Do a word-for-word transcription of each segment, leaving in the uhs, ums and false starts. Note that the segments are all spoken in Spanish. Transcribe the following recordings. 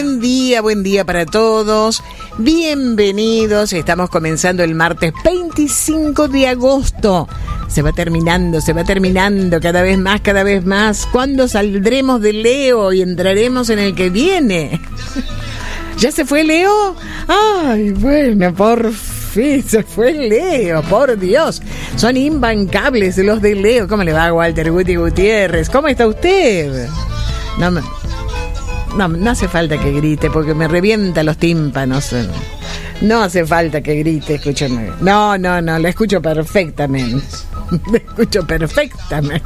Buen día, buen día para todos. Bienvenidos. Estamos comenzando el martes veinticinco de agosto. Se va terminando, se va terminando cada vez más, cada vez más. ¿Cuándo saldremos de Leo y entraremos en el que viene? ¿Ya se fue Leo? Ay, bueno, por fin se fue Leo, por Dios. Son imbancables los de Leo. ¿Cómo le va, Walter Guti Gutiérrez? ¿Cómo está usted? No me... No, no hace falta que grite porque me revienta los tímpanos. No hace falta que grite, escúchame. No, no, no, la escucho perfectamente. La escucho perfectamente.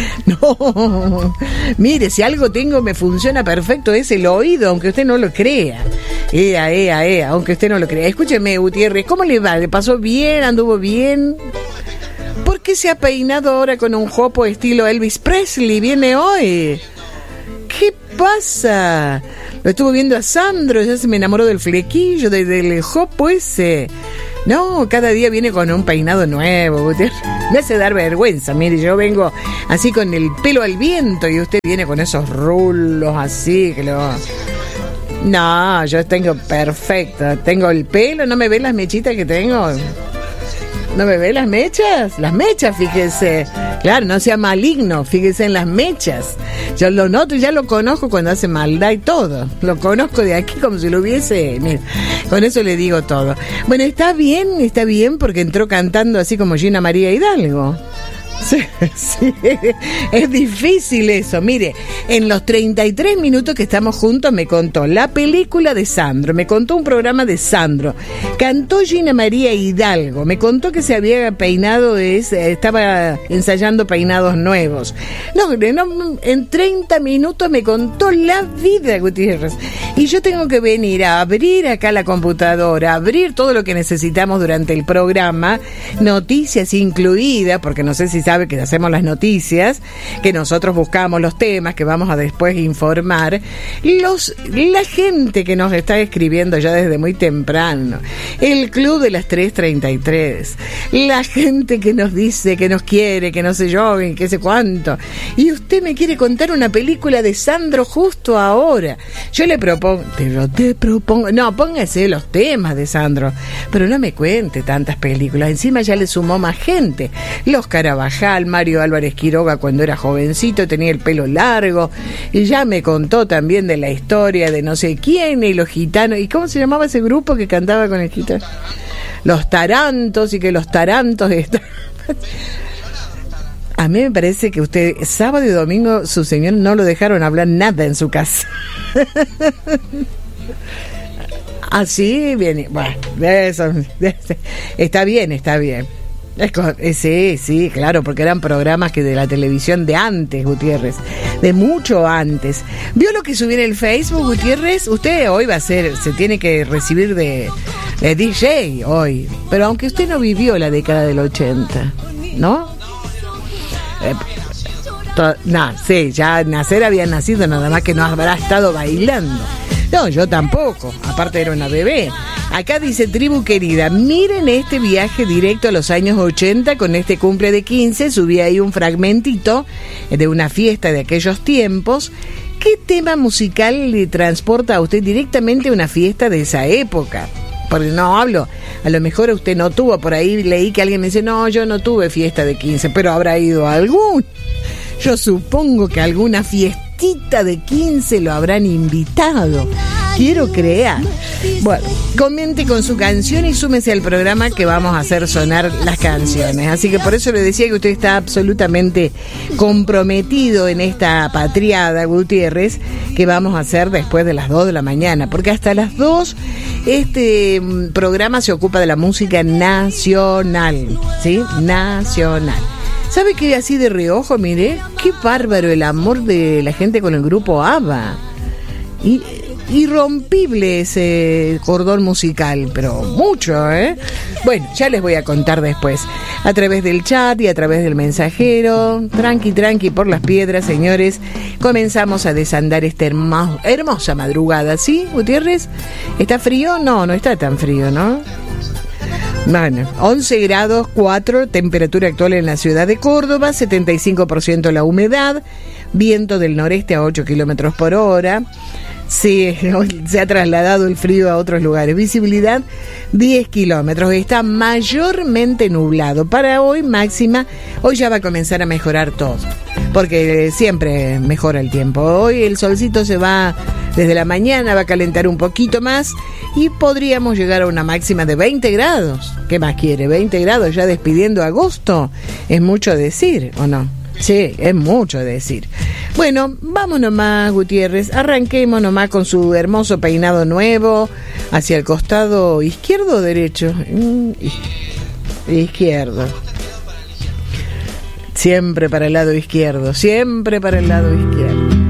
No, mire, si algo tengo me funciona perfecto es el oído, aunque usted no lo crea. Ea, ea, ea, aunque usted no lo crea. Escúcheme, Gutiérrez, ¿cómo le va? ¿Le pasó bien? ¿Anduvo bien? ¿Por qué se ha peinado ahora con un jopo estilo Elvis Presley? ¿Viene hoy? ¿Qué pasa? Lo estuvo viendo a Sandro, ya se me enamoró del flequillo, de, del jopo ese. No, cada día viene con un peinado nuevo. Me hace dar vergüenza. Mire, yo vengo así con el pelo al viento y usted viene con esos rulos así que lo... No, yo tengo perfecto. Tengo el pelo, ¿no me ve las mechitas que tengo? ¿No me ve las mechas? Las mechas, fíjese. Claro, no sea maligno, fíjese en las mechas. Yo lo noto y ya lo conozco cuando hace maldad y todo. Lo conozco de aquí como si lo hubiese... Mira, con eso le digo todo. Bueno, está bien, está bien porque entró cantando así como Gina María Hidalgo. Sí, sí, es difícil eso. Mire, en los treinta y tres minutos que estamos juntos me contó la película de Sandro, me contó un programa de Sandro, cantó Gina María Hidalgo, me contó que se había peinado, es, estaba ensayando peinados nuevos. No, no, en treinta minutos me contó la vida, Gutiérrez. Y yo tengo que venir a abrir acá la computadora, abrir todo lo que necesitamos durante el programa, noticias incluidas, porque no sé si sabe que hacemos las noticias, que nosotros buscamos los temas que vamos a después informar, los la gente que nos está escribiendo ya desde muy temprano, el club de las tres treinta y tres, la gente que nos dice que nos quiere, que no sé yo, que sé cuánto, y usted me quiere contar una película de Sandro justo ahora. Yo le propongo, pero te propongo, no, póngase los temas de Sandro, pero no me cuente tantas películas, encima ya le sumó más gente, los Carabajal, Mario Álvarez Quiroga cuando era jovencito, tenía el pelo largo, y ya me contó también de la historia de no sé quién, y los gitanos, ¿y cómo se llamaba ese grupo que cantaba con el gitano? Los Tarantos, y que los Tarantos están... A mí me parece que usted, sábado y domingo, su señor no lo dejaron hablar nada en su casa. Así, bien, bueno, eso, está bien, está bien. Sí, sí, claro, porque eran programas que de la televisión de antes, Gutiérrez, de mucho antes. ¿Vio lo que subí en el Facebook, Gutiérrez? Usted hoy va a ser, se tiene que recibir de, de D J hoy, pero aunque usted no vivió la década del ochenta, ¿no? Eh, to, no, sí, ya nacer había nacido, nada más que no habrá estado bailando. No, yo tampoco, aparte era una bebé. Acá dice, tribu querida, miren este viaje directo a los años ochenta con este cumple de quince, subí ahí un fragmentito de una fiesta de aquellos tiempos. ¿Qué tema musical le transporta a usted directamente a una fiesta de esa época? Porque no hablo, a lo mejor usted no tuvo, por ahí leí que alguien me dice, no, yo no tuve fiesta de quince, pero habrá ido a algún. Yo supongo que alguna fiestita de quince lo habrán invitado. Quiero creer. Bueno, comente con su canción y súmese al programa que vamos a hacer sonar las canciones. Así que por eso le decía que usted está absolutamente comprometido en esta patriada, Gutiérrez, que vamos a hacer después de las dos de la mañana. Porque hasta las dos este programa se ocupa de la música nacional, ¿sí? Nacional. ¿Sabe qué? Así de reojo, mire, qué bárbaro el amor de la gente con el grupo ABBA. Y... irrompible ese cordón musical, pero mucho, ¿eh? Bueno, ya les voy a contar después, a través del chat y a través del mensajero. Tranqui, tranqui por las piedras, señores. Comenzamos a desandar esta hermo- hermosa madrugada, ¿sí, Gutiérrez? ¿Está frío? No, no está tan frío, ¿no? Bueno, once grados cuatro, temperatura actual en la ciudad de Córdoba, setenta y cinco por ciento la humedad, viento del noreste a ocho kilómetros por hora. Sí, se ha trasladado el frío a otros lugares. Visibilidad diez kilómetros. Está mayormente nublado. Para hoy máxima, hoy ya va a comenzar a mejorar todo, porque siempre mejora el tiempo. Hoy el solcito se va desde la mañana, va a calentar un poquito más y podríamos llegar a una máxima de veinte grados. ¿Qué más quiere? veinte grados ya despidiendo agosto. Es mucho decir, ¿o no? Sí, es mucho decir. Bueno, vamos nomás, Gutiérrez, arranquemos nomás con su hermoso peinado nuevo, hacia el costado izquierdo o derecho. Mm, izquierdo. Siempre para el lado izquierdo, siempre para el lado izquierdo.